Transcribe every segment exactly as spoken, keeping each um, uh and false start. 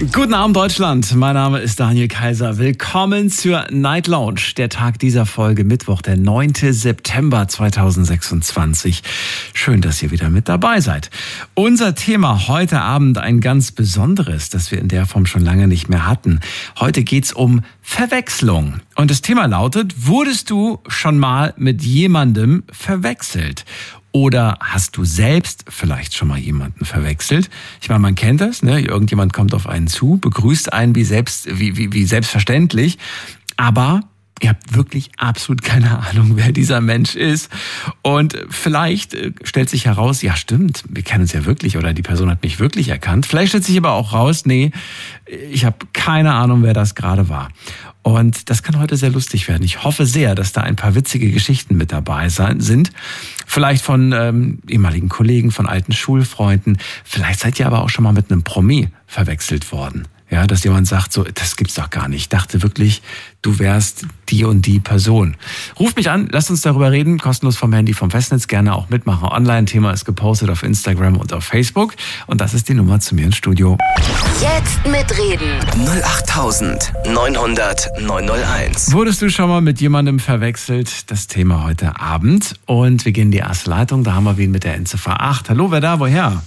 Guten Abend Deutschland, mein Name ist Daniel Kaiser. Willkommen zur Night Lounge. Der Tag dieser Folge, Mittwoch, der neunte September zweitausendsechsundzwanzig. Schön, dass ihr wieder mit dabei seid. Unser Thema heute Abend ein ganz besonderes, das wir in der Form schon lange nicht mehr hatten. Heute geht's um Verwechslung. Und das Thema lautet, wurdest du schon mal mit jemandem verwechselt? Oder hast du selbst vielleicht schon mal jemanden verwechselt? Ich meine, man kennt das, ne? Irgendjemand kommt auf einen zu, begrüßt einen wie selbst, wie, wie, wie selbstverständlich. Aber ihr habt wirklich absolut keine Ahnung, wer dieser Mensch ist. Und vielleicht stellt sich heraus, ja stimmt, wir kennen uns ja wirklich oder die Person hat mich wirklich erkannt. Vielleicht stellt sich aber auch raus, nee, ich habe keine Ahnung, wer das gerade war. Und das kann heute sehr lustig werden. Ich hoffe sehr, dass da ein paar witzige Geschichten mit dabei sein, sind. Vielleicht von ähm, ehemaligen Kollegen, von alten Schulfreunden. Vielleicht seid ihr aber auch schon mal mit einem Promi verwechselt worden. Ja, dass jemand sagt, so, das gibt's doch gar nicht. Ich dachte wirklich, du wärst die und die Person. Ruft mich an, lasst uns darüber reden. Kostenlos vom Handy, vom Festnetz, gerne auch mitmachen. Online-Thema ist gepostet auf Instagram und auf Facebook. Und das ist die Nummer zu mir ins Studio. Jetzt mitreden. null acht neun null null neun null eins. Wurdest du schon mal mit jemandem verwechselt? Das Thema heute Abend. Und wir gehen in die erste Leitung. Da haben wir wen mit der Endziffer acht. Hallo, wer da? Woher?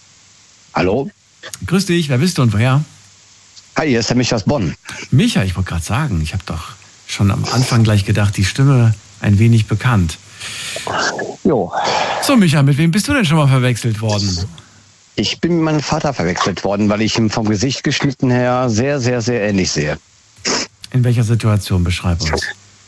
Hallo? Grüß dich, wer bist du und woher? Hi, hier ist der Micha aus Bonn. Micha, ich wollte gerade sagen, ich habe doch schon am Anfang gleich gedacht, die Stimme ein wenig bekannt. Jo. So, Micha, mit wem bist du denn schon mal verwechselt worden? Ich bin mit meinem Vater verwechselt worden, weil ich ihm vom Gesicht geschnitten her sehr, sehr, sehr ähnlich sehe. In welcher Situation? Beschreib uns.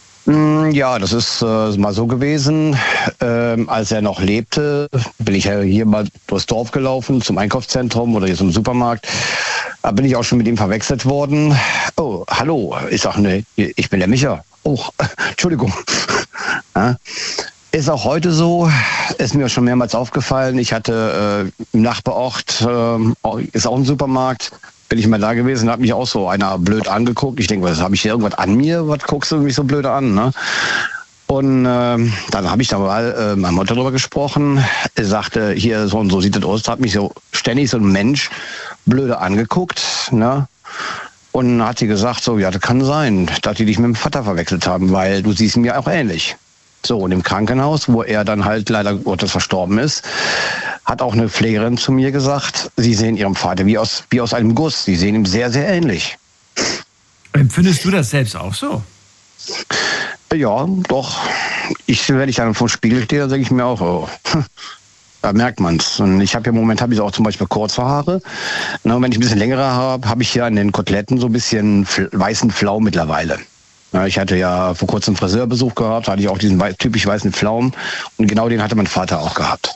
Ja, das ist äh, mal so gewesen. Ähm, als er noch lebte, bin ich ja hier mal durchs Dorf gelaufen, zum Einkaufszentrum oder hier zum Supermarkt. Da bin ich auch schon mit ihm verwechselt worden. Oh, hallo. Ich sag, ne, ich bin der Micha. Oh, Entschuldigung. Ja. Ist auch heute so, ist mir schon mehrmals aufgefallen. Ich hatte äh, im Nachbarort, äh, ist auch ein Supermarkt, bin ich mal da gewesen, hat mich auch so einer blöd angeguckt. Ich denke, was habe ich hier irgendwas an mir? Was guckst du mich so blöd an? Ne? Und äh, dann habe ich da mal äh, mit meiner Mutter drüber gesprochen. Er sagte, hier so und so sieht das aus. Da hat mich so ständig so ein Mensch blöde angeguckt. Ne? Und hat sie gesagt, so, ja, das kann sein, dass die dich mit dem Vater verwechselt haben, weil du siehst mir auch ähnlich. So, und im Krankenhaus, wo er dann halt leider Gottes verstorben ist, hat auch eine Pflegerin zu mir gesagt, sie sehen ihrem Vater wie aus, wie aus einem Guss. Sie sehen ihm sehr, sehr ähnlich. Empfindest du das selbst auch so? Ja, doch. Ich, wenn ich dann vor dem Spiegel stehe, dann denke ich mir auch, oh, da merkt man's. Und ich habe ja im Moment habe ich auch zum Beispiel kurze Haare. Na, und wenn ich ein bisschen längere Haare habe, habe ich hier an den Koteletten so ein bisschen weißen Flaum mittlerweile. Ja, ich hatte ja vor kurzem Friseurbesuch gehabt, da hatte ich auch diesen typisch weißen Flaum. Und genau den hatte mein Vater auch gehabt.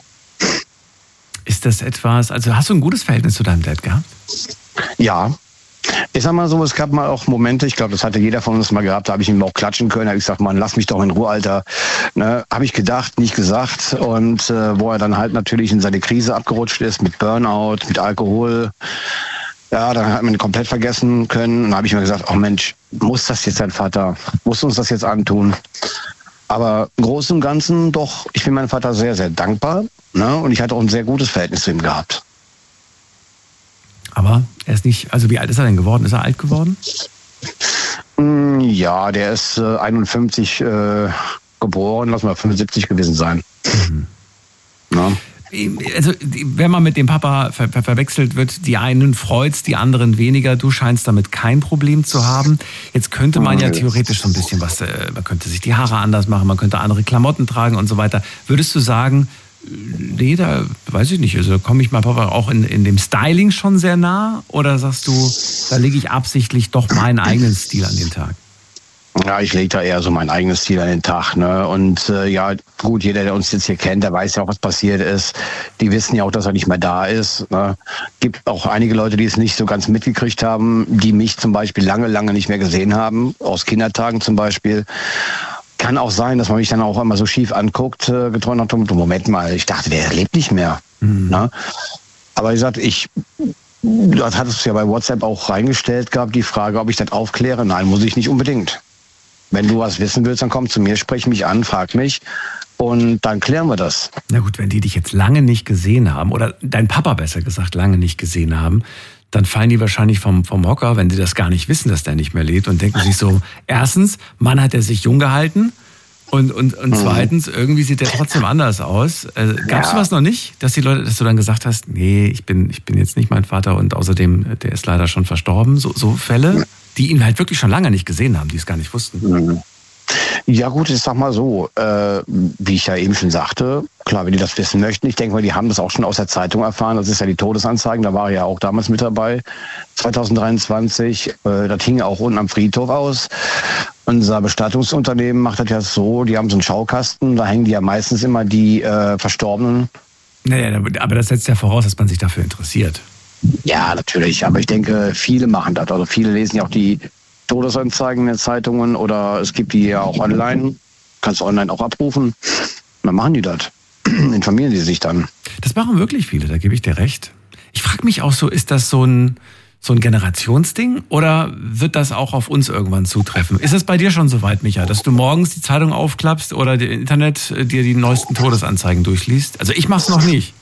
Ist das etwas, also hast du ein gutes Verhältnis zu deinem Dad gehabt? Ja. Ich sag mal so, es gab mal auch Momente, ich glaube, das hatte jeder von uns mal gehabt, da habe ich ihm auch klatschen können, da habe ich gesagt, Mann, lass mich doch in Ruhe, Alter. Ne, habe ich gedacht, nicht gesagt. Und äh, wo er dann halt natürlich in seine Krise abgerutscht ist mit Burnout, mit Alkohol, ja, dann hat man ihn komplett vergessen können. Und dann habe ich mir gesagt, oh Mensch, muss das jetzt dein Vater, muss uns das jetzt antun? Aber im Großen und Ganzen doch, ich bin meinem Vater sehr, sehr dankbar. Ne? Und ich hatte auch ein sehr gutes Verhältnis zu ihm gehabt. Aber er ist nicht, also wie alt ist er denn geworden? Ist er alt geworden? Ja, der ist äh, einundfünfzig äh, geboren, lass mal fünfundsiebzig gewesen sein. Mhm. Ja. Also, wenn man mit dem Papa ver- ver- verwechselt wird, die einen freut's, die anderen weniger. Du scheinst damit kein Problem zu haben. Jetzt könnte man ja theoretisch so ein bisschen was, äh, man könnte sich die Haare anders machen, man könnte andere Klamotten tragen und so weiter. Würdest du sagen, nee, da weiß ich nicht, also komme ich meinem Papa auch in, in dem Styling schon sehr nah? Oder sagst du, da lege ich absichtlich doch meinen eigenen Stil an den Tag? Ja, ich lege da eher so mein eigenes Stil an den Tag. Ne? Und äh, ja, gut, jeder, der uns jetzt hier kennt, der weiß ja auch, was passiert ist. Die wissen ja auch, dass er nicht mehr da ist. Ne? Gibt auch einige Leute, die es nicht so ganz mitgekriegt haben, die mich zum Beispiel lange, lange nicht mehr gesehen haben, aus Kindertagen zum Beispiel. Kann auch sein, dass man mich dann auch immer so schief anguckt, äh, getreu nach dem Moment mal, ich dachte, der lebt nicht mehr. Mhm. Ne? Aber wie gesagt, ich... Das hat es ja bei WhatsApp auch reingestellt gehabt, die Frage, ob ich das aufkläre. Nein, muss ich nicht unbedingt. Wenn du was wissen willst, dann komm zu mir, sprich mich an, frag mich und dann klären wir das. Na gut, wenn die dich jetzt lange nicht gesehen haben, oder dein Papa besser gesagt lange nicht gesehen haben, dann fallen die wahrscheinlich vom, vom Hocker, wenn die das gar nicht wissen, dass der nicht mehr lebt und denken sich so, erstens, Mann, hat er sich jung gehalten und, und, und zweitens, irgendwie sieht der trotzdem anders aus. Äh, Gab es Ja. was noch nicht, dass die Leute, dass du dann gesagt hast, nee, ich bin, ich bin jetzt nicht mein Vater und außerdem, der ist leider schon verstorben. So, so Fälle, die ihn halt wirklich schon lange nicht gesehen haben, die es gar nicht wussten. Ja gut, ich sag mal so, äh, wie ich ja eben schon sagte, klar, wenn die das wissen möchten, ich denke mal, die haben das auch schon aus der Zeitung erfahren, das ist ja die Todesanzeigen, da war er ja auch damals mit dabei, zwanzig dreiundzwanzig, äh, das hing ja auch unten am Friedhof aus. Unser Bestattungsunternehmen macht das ja so, die haben so einen Schaukasten, da hängen die ja meistens immer die äh, Verstorbenen. Naja, aber das setzt ja voraus, dass man sich dafür interessiert. Ja, natürlich, aber ich denke, viele machen das, also viele lesen ja auch die Todesanzeigen in den Zeitungen oder es gibt die ja auch online, kannst du online auch abrufen. Und dann machen die das, informieren die sich dann. Das machen wirklich viele, da gebe ich dir recht. Ich frage mich auch so, ist das so ein, so ein Generationsding oder wird das auch auf uns irgendwann zutreffen? Ist es bei dir schon so weit, Micha, dass du morgens die Zeitung aufklappst oder im Internet dir die neuesten Todesanzeigen durchliest? Also ich mache es noch nicht.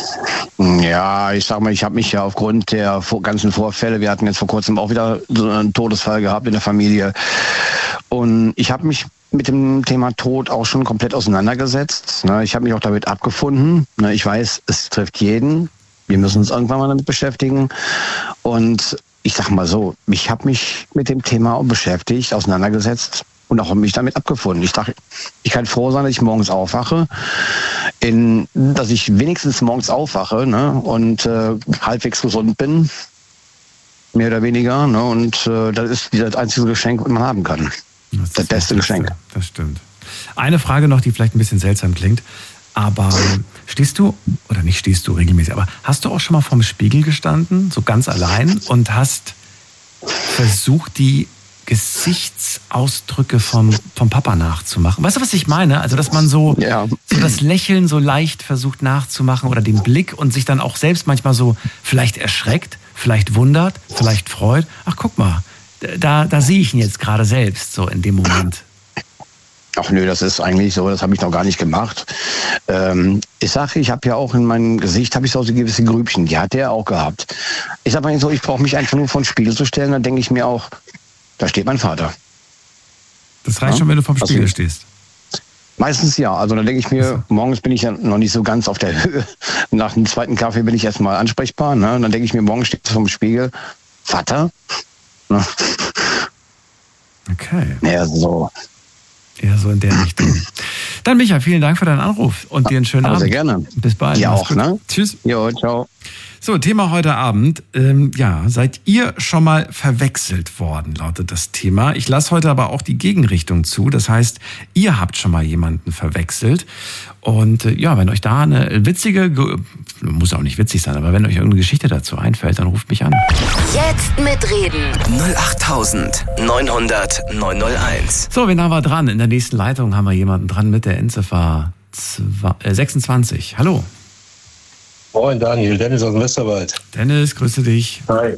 Ja, ich sag mal, ich habe mich ja aufgrund der ganzen Vorfälle, wir hatten jetzt vor kurzem auch wieder so einen Todesfall gehabt in der Familie und ich habe mich mit dem Thema Tod auch schon komplett auseinandergesetzt. Ich habe mich auch damit abgefunden. Ich weiß, es trifft jeden. Wir müssen uns irgendwann mal damit beschäftigen und ich sag mal so, ich habe mich mit dem Thema beschäftigt, auseinandergesetzt. Und auch mich damit abgefunden. Ich dachte, ich kann froh sein, dass ich morgens aufwache, in, dass ich wenigstens morgens aufwache, ne, und äh, halbwegs gesund bin, mehr oder weniger. Ne, und äh, das ist das einzige Geschenk, was man haben kann. Das, das beste Geschenk. Das stimmt. Eine Frage noch, die vielleicht ein bisschen seltsam klingt. Aber stehst du, oder nicht stehst du regelmäßig, aber hast du auch schon mal vorm Spiegel gestanden, so ganz allein, und hast versucht, die Gesichtsausdrücke vom, vom Papa nachzumachen? Weißt du, was ich meine? Also, dass man so, ja. so das Lächeln so leicht versucht nachzumachen oder den Blick und sich dann auch selbst manchmal so vielleicht erschreckt, vielleicht wundert, vielleicht freut. Ach, guck mal, da, da sehe ich ihn jetzt gerade selbst so in dem Moment. Ach nö, das ist eigentlich so, das habe ich noch gar nicht gemacht. Ähm, ich sage, ich habe ja auch in meinem Gesicht, habe ich so gewisse Grübchen, die hat er auch gehabt. Ich sage mal so, ich brauche mich einfach nur vor den Spiegel zu stellen, dann denke ich mir auch, da steht mein Vater. Das reicht ja? schon, wenn du vorm Spiegel also, stehst. Meistens ja. Also dann denke ich mir, morgens bin ich ja noch nicht so ganz auf der Höhe. Nach dem zweiten Kaffee bin ich erstmal ansprechbar. Ne? Und dann denke ich mir, morgen steht vorm Spiegel, Vater? Ne? Okay. Ja, so. Eher so in der Richtung. Dann, Micha, vielen Dank für deinen Anruf und dir einen schönen Aber Abend. sehr gerne. Bis bald. Ja Mach's auch, gut. ne? Tschüss. Jo, ciao. So, Thema heute Abend. Ähm, ja, seid ihr schon mal verwechselt worden, lautet das Thema. Ich lasse heute aber auch die Gegenrichtung zu. Das heißt, ihr habt schon mal jemanden verwechselt. Und äh, ja, wenn euch da eine witzige, muss auch nicht witzig sein, aber wenn euch irgendeine Geschichte dazu einfällt, dann ruft mich an. Jetzt mitreden. null acht neun null null neun null eins. So, wen haben wir dran? In der nächsten Leitung haben wir jemanden dran mit der Endziffer sechsundzwanzig. Hallo. Moin Daniel, Dennis aus dem Westerwald. Dennis, grüße dich. Hi.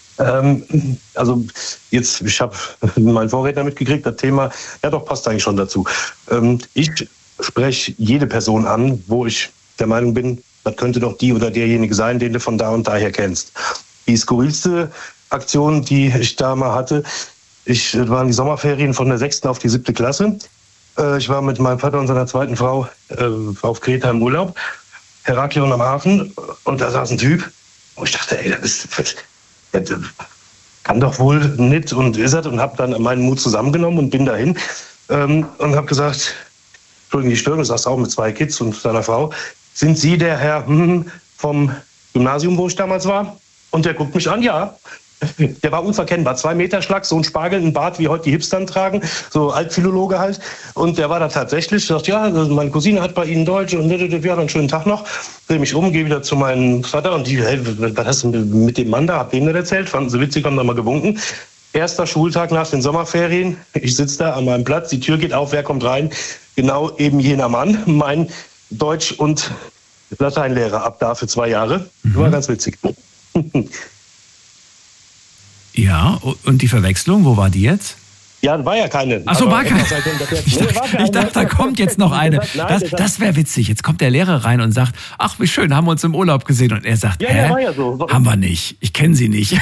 Ähm, also jetzt, ich habe meinen Vorredner mitgekriegt, das Thema, ja doch, passt eigentlich schon dazu. Ähm, ich spreche jede Person an, wo ich der Meinung bin, das könnte doch die oder derjenige sein, den du von da und daher kennst. Die skurrilste Aktion, die ich da mal hatte, ich das waren die Sommerferien von der sechsten auf die siebte Klasse. Äh, ich war mit meinem Vater und seiner zweiten Frau äh, auf Kreta im Urlaub. Heraklion am Hafen und da saß ein Typ und ich dachte, ey, das, ist, das, das kann doch wohl nicht und ist es und habe dann meinen Mut zusammengenommen und bin dahin ähm, und habe gesagt, Entschuldigung, die Störung, du sagst auch mit zwei Kids und seiner Frau, sind Sie der Herr hm, vom Gymnasium, wo ich damals war? Und der guckt mich an, ja. Der war unverkennbar, zwei Meter Schlag, so ein Spargel, ein Bart, wie heute die Hipstern tragen, so Altphilologe halt. Und der war da tatsächlich, sagt, ja, meine Cousine hat bei Ihnen Deutsch und ja, dann einen schönen Tag noch. Dreh mich um, gehe wieder zu meinem Vater und die, hey, was hast du mit dem Mann da, hab dem das erzählt? Fanden sie witzig, haben da mal gewunken. Erster Schultag nach den Sommerferien, ich sitze da an meinem Platz, die Tür geht auf, wer kommt rein? Genau eben jener Mann, mein Deutsch- und Lateinlehrer ab da für zwei Jahre. Mhm. War ganz witzig. Ja, und die Verwechslung, wo war die jetzt? Ja, war ja keine. Ach so, war keine. Sein können, dass er- Ich Nee, dachte, war keine. ich dachte, da kommt jetzt noch eine. Nein, Das, das- das wäre witzig. Jetzt kommt der Lehrer rein und sagt, ach, wie schön, haben wir uns im Urlaub gesehen. Und er sagt, Ja, hä? ja, war ja so. Haben wir nicht. Ich kenne sie nicht.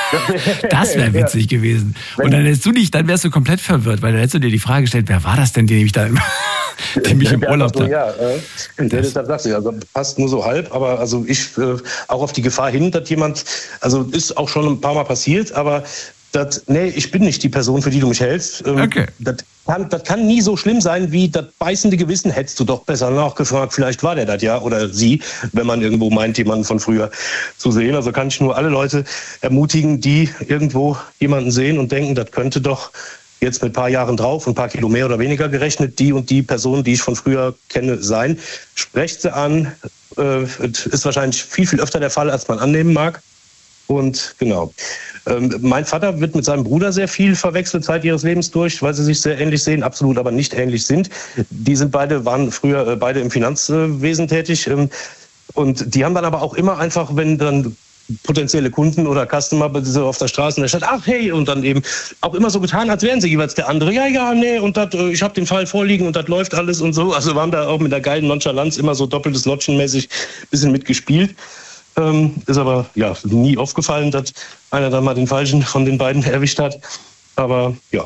Das wäre witzig gewesen. Und dann hättest du nicht, dann wärst du komplett verwirrt, weil dann hättest du dir die Frage gestellt, wer war das denn, den ich da im, den mich im Ja, Urlaub so, da... ja, äh, ja, deshalb sagte ich, also passt nur so halb, aber also ich äh, auch auf die Gefahr hin, dass jemand, also ist auch schon ein paar Mal passiert, aber das, nee, ich bin nicht die Person, für die du mich hältst. Ähm, Okay. Das kann, das kann nie so schlimm sein, wie das beißende Gewissen. Hättest du doch besser nachgefragt, vielleicht war der das ja oder sie, wenn man irgendwo meint, jemanden von früher zu sehen. Also kann ich nur alle Leute ermutigen, die irgendwo jemanden sehen und denken, das könnte doch jetzt mit ein paar Jahren drauf und ein paar Kilo mehr oder weniger gerechnet, die und die Person, die ich von früher kenne, sein. Sprecht sie an. Äh, ist wahrscheinlich viel, viel öfter der Fall, als man annehmen mag. Und genau. Ähm, mein Vater wird mit seinem Bruder sehr viel verwechselt Zeit ihres Lebens durch, weil sie sich sehr ähnlich sehen, absolut aber nicht ähnlich sind. Die sind beide, waren früher äh, beide im Finanzwesen tätig. Ähm, und die haben dann aber auch immer einfach, wenn dann potenzielle Kunden oder Customer so auf der Straße in der Stadt, ach hey, und dann eben auch immer so getan, als wären sie jeweils der andere. Ja, ja, nee, und dat, ich habe den Fall vorliegen und das läuft alles und so. Also waren da auch mit der geilen Nonchalanz immer so doppeltes Notchenmäßig ein bisschen mitgespielt. Ähm, ist aber ja nie aufgefallen, dass einer dann mal den Falschen von den beiden erwischt hat. Aber ja.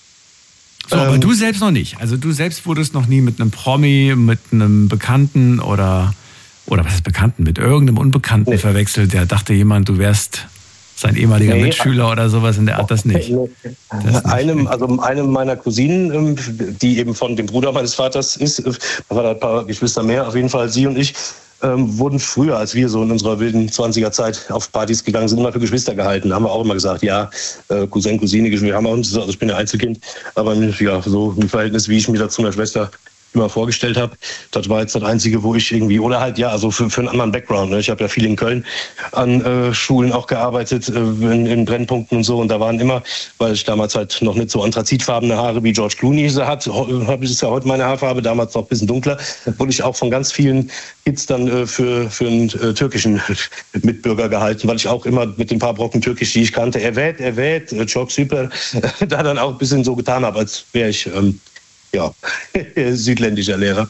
So, aber Ähm, du selbst noch nicht. Also du selbst wurdest noch nie mit einem Promi, mit einem Bekannten oder, oder was ist Bekannten, mit irgendeinem Unbekannten Nee. verwechselt, der dachte jemand, du wärst sein ehemaliger Nee. Mitschüler oder sowas in der Art, das nicht. Das nicht. Einem, also einem meiner Cousinen, ähm, die eben von dem Bruder meines Vaters ist, äh, da waren ein paar Geschwister mehr, auf jeden Fall sie und ich, ähm, wurden früher, als wir so in unserer wilden zwanziger Zeit auf Partys gegangen sind, immer für Geschwister gehalten. Da haben wir auch immer gesagt, ja, äh, Cousin, Cousine, wir haben auch, also ich bin ja Einzelkind, aber ja, so im Verhältnis, wie ich mir dazu einer Schwester immer vorgestellt habe. Das war jetzt das Einzige, wo ich irgendwie, oder halt, ja, also für, für einen anderen Background. Ne? Ich habe ja viel in Köln an äh, Schulen auch gearbeitet, äh, in, in Brennpunkten und so. Und da waren immer, weil ich damals halt noch nicht so anthrazitfarbene Haare wie George Clooney sie hat, habe ich es ja heute meine Haarfarbe, damals noch ein bisschen dunkler, wurde ich auch von ganz vielen Kids dann äh, für, für einen äh, türkischen Mitbürger gehalten, weil ich auch immer mit den paar Brocken Türkisch, die ich kannte, erwähnt, erwähnt, äh, çok super, da dann auch ein bisschen so getan habe, als wäre ich ähm, ja, südländischer Lehrer.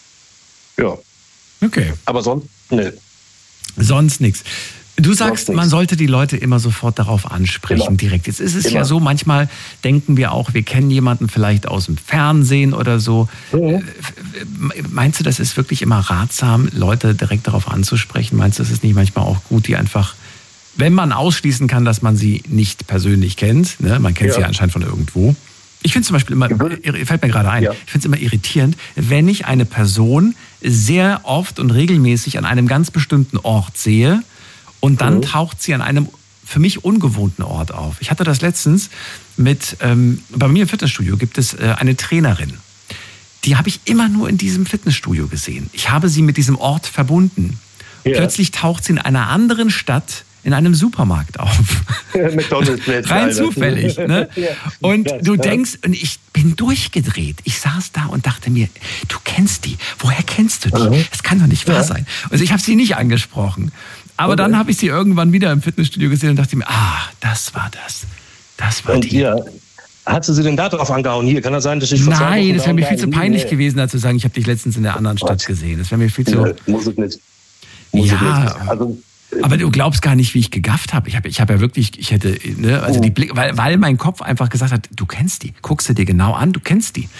Ja. Okay. Aber sonst, ne. Sonst nichts. Du sagst, Sonst nix. man sollte die Leute immer sofort darauf ansprechen, Immer. direkt. Jetzt ist es Immer. ja so, manchmal denken wir auch, wir kennen jemanden vielleicht aus dem Fernsehen oder so. Mhm. Meinst du, das ist wirklich immer ratsam, Leute direkt darauf anzusprechen? Meinst du, das ist nicht manchmal auch gut, die einfach, wenn man ausschließen kann, dass man sie nicht persönlich kennt, ne? Man kennt Ja. sie ja anscheinend von irgendwo. Ich finde zum Beispiel immer, fällt mir gerade ein, Ja. ich finde es immer irritierend, wenn ich eine Person sehr oft und regelmäßig an einem ganz bestimmten Ort sehe und dann Mhm. taucht sie an einem für mich ungewohnten Ort auf. Ich hatte das letztens mit, ähm, bei mir im Fitnessstudio gibt es äh, eine Trainerin. Die habe ich immer nur in diesem Fitnessstudio gesehen. Ich habe sie mit diesem Ort verbunden. Ja. Plötzlich taucht sie in einer anderen Stadt in einem Supermarkt auf. McDonald's jetzt Rein leider. zufällig. Ne? Ja. Und Krass, du ja. denkst, und ich bin durchgedreht. Ich saß da und dachte mir, du kennst die. Woher kennst du die? Mhm. Das kann doch nicht wahr Ja. sein. Also ich habe sie nicht angesprochen. Aber Okay. dann habe ich sie irgendwann wieder im Fitnessstudio gesehen und dachte mir, ah, das war das. Das war Und die. ja, hat sie sie denn da drauf angehauen? Hier, kann das sein, dass ich vor zwei Nein, Wochen das da wäre und mir da viel zu in- peinlich Nee. gewesen, da zu sagen, ich habe dich letztens in der anderen Stadt Was? gesehen. Das wäre mir viel zu... Nee, muss es nicht. Muss Ja. es nicht. Also, Aber du glaubst gar nicht, wie ich gegafft habe. Ich habe ich hab ja wirklich, ich hätte, ne, also Oh. die Blick, weil, weil mein Kopf einfach gesagt hat, du kennst die. Guckst du dir genau an, du kennst die.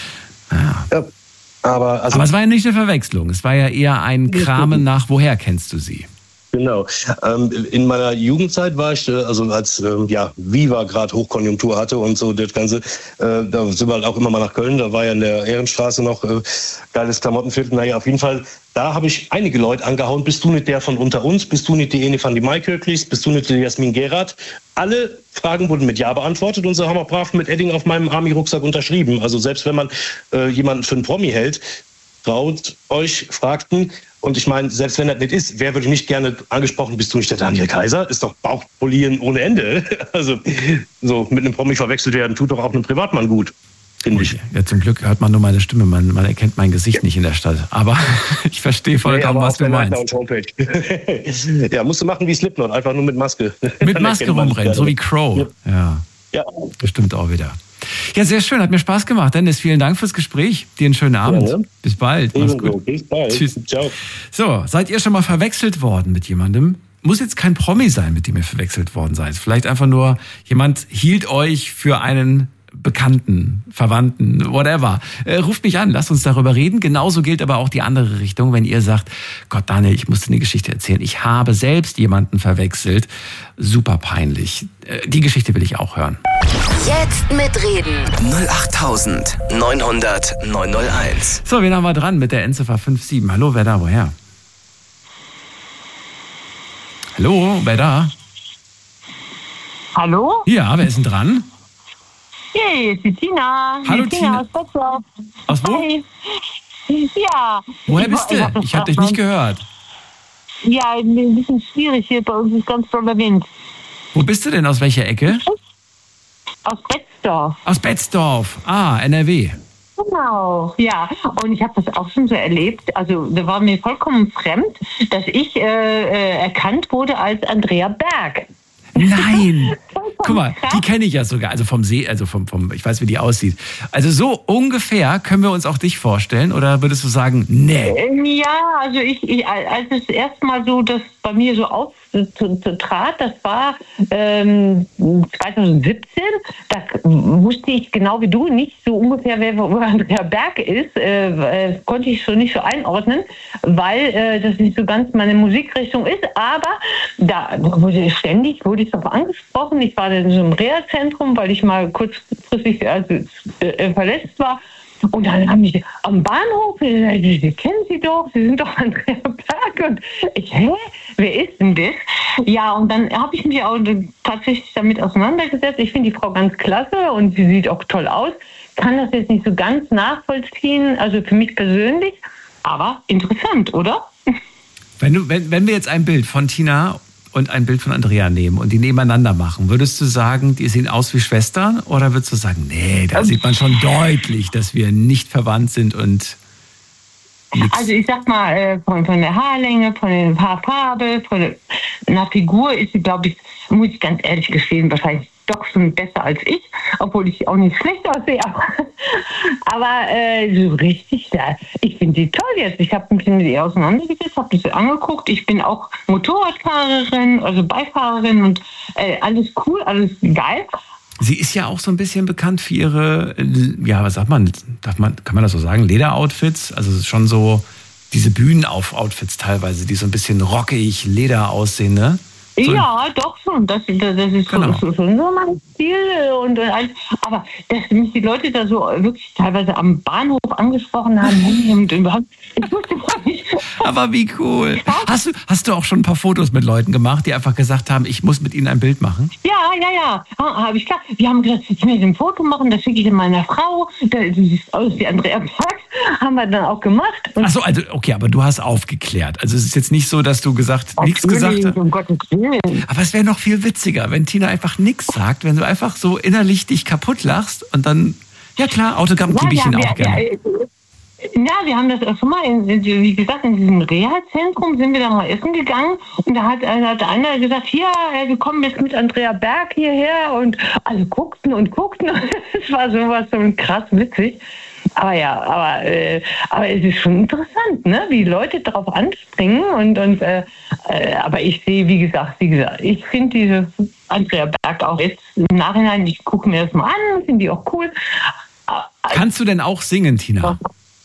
Ja. ja, aber also Aber es war ja nicht eine Verwechslung. Es war ja eher ein Kramen nach, woher kennst du sie? Genau. Ähm, in meiner Jugendzeit war ich, äh, also als ähm, ja, Viva gerade Hochkonjunktur hatte und so das Ganze, äh, da sind wir halt auch immer mal nach Köln, da war ja in der Ehrenstraße noch äh, geiles Klamottenviertel. Naja, auf jeden Fall, da habe ich einige Leute angehauen. Bist du nicht der von unter uns? Bist du nicht die Ene van die Maikirklis? Bist du nicht die Jasmin Gerard? Alle Fragen wurden mit Ja beantwortet und so haben wir brav mit Edding auf meinem Army-Rucksack unterschrieben. Also selbst wenn man äh, jemanden für einen Promi hält, traut euch, fragten. Und ich meine, selbst wenn das nicht ist, wer würde nicht gerne angesprochen, bist du nicht der Daniel Kaiser? Ist doch Bauchpolieren ohne Ende. Also so mit einem Promi verwechselt werden, tut doch auch einem Privatmann gut, finde ich. Ja, zum Glück hört man nur meine Stimme, man, man erkennt mein Gesicht nicht in der Stadt. Aber ich verstehe vollkommen, aber was auf du der meinst. Nightlounge Homepage. Ja, musst du machen wie Slipknot, einfach nur mit Maske. Mit Dann Maske erkennt man rumrennen, dich so wie gerne. Crow. Ja, Ja, bestimmt auch wieder. Ja, sehr schön, hat mir Spaß gemacht. Dennis, vielen Dank fürs Gespräch. Dir einen schönen Abend. Ja, ne? Bis bald. Mach's gut. Bis bald. Tschüss. Ciao. So, seid ihr schon mal verwechselt worden mit jemandem? Muss jetzt kein Promi sein, mit dem ihr verwechselt worden seid. Vielleicht einfach nur, jemand hielt euch für einen Bekannten, Verwandten, whatever. Äh, ruft mich an, lasst uns darüber reden. Genauso gilt aber auch die andere Richtung, wenn ihr sagt, Gott Daniel, ich muss dir eine Geschichte erzählen. Ich habe selbst jemanden verwechselt. Super peinlich. Äh, die Geschichte will ich auch hören. Jetzt mitreden. null acht neun null null neun null eins. So, wen haben wir dran mit der Endziffer fünf sieben? Hallo, wer da, woher? Hallo, wer da? Hallo? Ja, wer ist denn dran? Hey, ist die Tina. Hallo, die Tina. Aus Potsdam. Aus wo? Hi. Ja. Woher bist du? Ich habe dich nicht gehört. Ja, ein bisschen schwierig hier. Bei uns ist ganz toller Wind. Wo bist du denn? Aus welcher Ecke? Aus Betzdorf. Aus Betzdorf. Ah, N R W. Genau. Ja, und ich habe das auch schon so erlebt. Also, da war mir vollkommen fremd, dass ich äh, äh, erkannt wurde als Andrea Berg. Nein! Guck mal, die kenne ich ja sogar, also vom See, also vom, vom, ich weiß, wie die aussieht. Also so ungefähr können wir uns auch dich vorstellen, oder würdest du sagen, nee? Ja, also ich, ich als es erstmal so das bei mir so auftrat, das war ähm, zwanzig siebzehn, da wusste ich genau wie du nicht so ungefähr, wer wo Andrea Berg ist, äh, äh, konnte ich so nicht so einordnen, weil äh, das nicht so ganz meine Musikrichtung ist, aber da wurde ständig, wurde ich darauf angesprochen, ich war in so einem Reha-Zentrum, weil ich mal kurzfristig also, äh, verletzt war. Und dann haben die am Bahnhof gesagt, Sie kennen Sie doch, Sie sind doch Andrea Berg. Und ich, hä, wer ist denn das? Ja, und dann habe ich mich auch tatsächlich damit auseinandergesetzt. Ich finde die Frau ganz klasse und sie sieht auch toll aus. Kann das jetzt nicht so ganz nachvollziehen, also für mich persönlich, aber interessant, oder? Wenn, du, wenn, wenn wir jetzt ein Bild von Tina und ein Bild von Andrea nehmen und die nebeneinander machen, würdest du sagen, die sehen aus wie Schwestern? Oder würdest du sagen, nee, da sieht man schon deutlich, dass wir nicht verwandt sind und nix. Also ich sag mal, von, von der Haarlänge, von der Haarfarbe, von der na, Figur ist sie, glaube ich, muss ich ganz ehrlich gestehen, wahrscheinlich doch schon besser als ich, obwohl ich auch nicht schlecht aussehe. Aber, aber äh, so richtig, ja, ich finde sie toll jetzt. Ich habe mich mit ihr auseinandergesetzt, habe das angeguckt. Ich bin auch Motorradfahrerin, also Beifahrerin und äh, alles cool, alles geil. Sie ist ja auch so ein bisschen bekannt für ihre, ja, was sagt man, darf man, kann man das so sagen, Lederoutfits? Also es ist schon so diese Bühnenoutfits teilweise, die so ein bisschen rockig, Leder aussehen, ne? So ja, doch schon. Das, das, das ist genau. so, schon so mein Stil. Und, und, aber dass mich die Leute da so wirklich teilweise am Bahnhof angesprochen haben und überhaupt, ich wusste gar nicht. Aber wie cool. Hast du, hast du auch schon ein paar Fotos mit Leuten gemacht, die einfach gesagt haben, ich muss mit ihnen ein Bild machen? Ja, ja, ja. Habe ich klar. Wir haben gesagt, ich will ein Foto machen, das schicke ich meiner Frau. Du siehst aus wie Andrea Berg. Haben wir dann auch gemacht. Ach so, also okay, aber du hast aufgeklärt. Also es ist jetzt nicht so, dass du gesagt, nichts gesagt hast. Um Gottes Willen. Aber es wäre noch viel witziger, wenn Tina einfach nichts sagt, wenn du einfach so innerlich dich kaputt lachst und dann, ja klar, Autogramm Ja, gebe ich ja, Ihnen ja, auch gerne. Ja, ja, wir haben das auch schon mal, in, wie gesagt, in diesem Reha-Zentrum sind wir da mal essen gegangen und da hat, hat einer gesagt, hier, wir kommen jetzt mit Andrea Berg hierher und alle guckten und guckten. Es war sowas so krass witzig. Aber ja, aber, äh, aber es ist schon interessant, ne, wie Leute darauf anspringen und, und äh, äh, aber ich sehe, wie gesagt, wie gesagt, ich finde diese Andrea Berg auch jetzt im Nachhinein, ich gucke mir das mal an, finde die auch cool. Kannst du denn auch singen, Tina?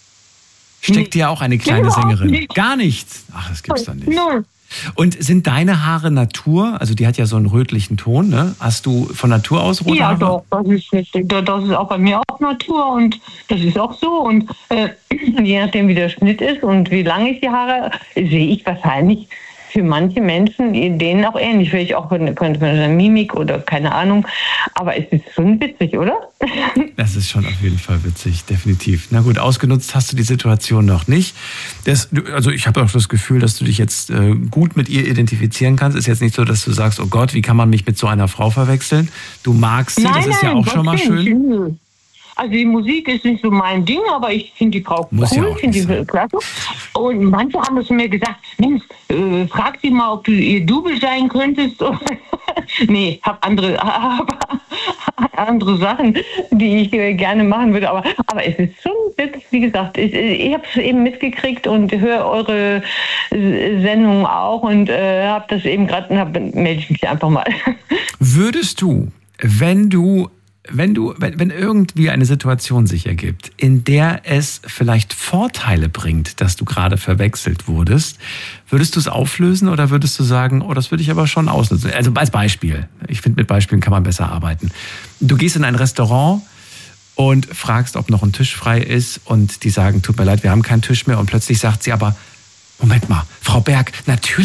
Steckt dir auch eine kleine Überhaupt Sängerin? nicht. Gar nichts. Ach, das gibt's doch nicht. Null. Und sind deine Haare Natur? Also die hat ja so einen rötlichen Ton, ne? Hast du von Natur aus rote Ja, Haare? doch, das ist, das ist auch bei mir auch Natur und das ist auch so. Und äh, je nachdem, wie der Schnitt ist und wie lang ich die Haare, sehe ich wahrscheinlich für manche Menschen, denen auch ähnlich. Vielleicht auch von, von der Mimik oder keine Ahnung. Aber es ist schon witzig, oder? Das ist schon auf jeden Fall witzig, definitiv. Na gut, ausgenutzt hast du die Situation noch nicht. Das, also ich habe auch das Gefühl, dass du dich jetzt äh, gut mit ihr identifizieren kannst. Ist jetzt nicht so, dass du sagst, oh Gott, wie kann man mich mit so einer Frau verwechseln? Du magst sie, Nein, das ist ja nein, auch schon mal Gottes schön. Willen. Also die Musik ist nicht so mein Ding, aber ich finde die Frau Muss ja cool, auch finde nicht die sein. klasse. Und manche haben es mir gesagt, Mensch, äh, frag sie mal, ob du ihr Double sein könntest. Nee, hab andere, aber, andere Sachen, die ich äh, gerne machen würde. Aber, aber es ist schon wirklich, wie gesagt, ich, ich habe es eben mitgekriegt und höre eure Sendung auch und äh, habe das eben gerade, melde ich mich einfach mal. Würdest du, wenn du Wenn du, wenn, wenn irgendwie eine Situation sich ergibt, in der es vielleicht Vorteile bringt, dass du gerade verwechselt wurdest, würdest du es auflösen oder würdest du sagen, oh, das würde ich aber schon ausnutzen? Also als Beispiel. Ich finde, mit Beispielen kann man besser arbeiten. Du gehst in ein Restaurant und fragst, ob noch ein Tisch frei ist und die sagen, tut mir leid, wir haben keinen Tisch mehr und plötzlich sagt sie aber, Moment mal, Frau Berg, natürlich